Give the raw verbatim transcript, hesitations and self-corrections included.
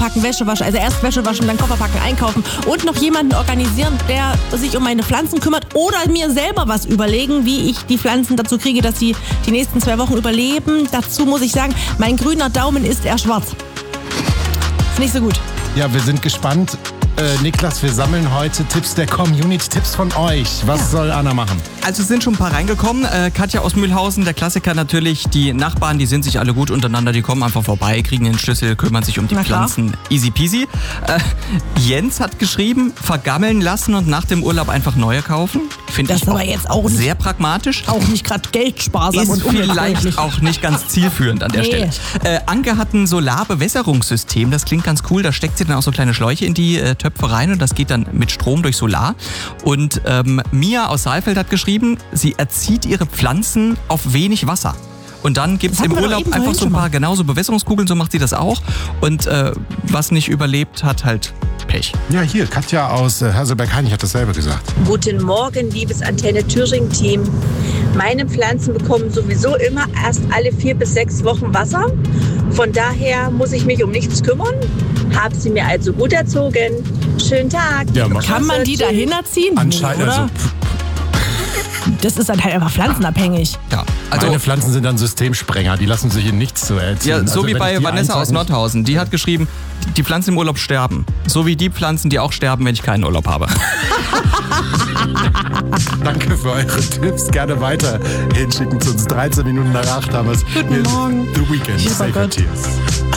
packen, Wäsche waschen. Also erst Wäsche waschen, dann Koffer packen, einkaufen und noch jemanden organisieren, der sich um meine Pflanzen kümmert oder mir selber was überlegen, wie ich die Pflanzen dazu kriege, dass sie die nächsten zwei Wochen überleben. Dazu muss ich sagen, mein grüner Daumen ist eher schwarz. Ist nicht so gut. Ja, wir sind gespannt. Äh, Niklas, wir sammeln heute Tipps der Community, Tipps von euch. Was ja. soll Anna machen? Also es sind schon ein paar reingekommen. Äh, Katja aus Mühlhausen, der Klassiker natürlich. Die Nachbarn, die sind sich alle gut untereinander. Die kommen einfach vorbei, kriegen den Schlüssel, kümmern sich um die Pflanzen. Easy peasy. Äh, Jens hat geschrieben, vergammeln lassen und nach dem Urlaub einfach neue kaufen. Finde ich aber jetzt auch nicht, sehr pragmatisch. Auch nicht gerade geldsparsam ist und vielleicht auch nicht ganz zielführend an der nee. Stelle. Äh, Anke hat ein Solarbewässerungssystem. Das klingt ganz cool. Da steckt sie dann auch so kleine Schläuche in die äh, Töpfe rein und das geht dann mit Strom durch Solar. Und ähm, Mia aus Saalfeld hat geschrieben, sie erzieht ihre Pflanzen auf wenig Wasser. Und dann gibt es im Urlaub einfach so ein paar genauso Bewässerungskugeln, so macht sie das auch. Und äh, was nicht überlebt, hat halt Pech. Ja, hier, Katja aus äh, Hasselberg-Hainich hat dasselbe gesagt. Guten Morgen, liebes Antenne-Thüringen-Team. Meine Pflanzen bekommen sowieso immer erst alle vier bis sechs Wochen Wasser. Von daher muss ich mich um nichts kümmern. Hab sie mir also gut erzogen. Schönen Tag. Ja, kann man die dahin erziehen? Anscheinend, nee, oder? Also, das ist dann halt einfach pflanzenabhängig. Ja, also meine Pflanzen sind dann Systemsprenger, die lassen sich in nichts zu erziehen. Ja, so also, wie bei Vanessa aus Nordhausen. Die hat geschrieben, die Pflanzen im Urlaub sterben. So wie die Pflanzen, die auch sterben, wenn ich keinen Urlaub habe. Danke für eure Tipps. Gerne weiter hinschicken zu uns. dreizehn Minuten nach acht haben wir es. Guten Morgen. The Weekend. Safer Tears.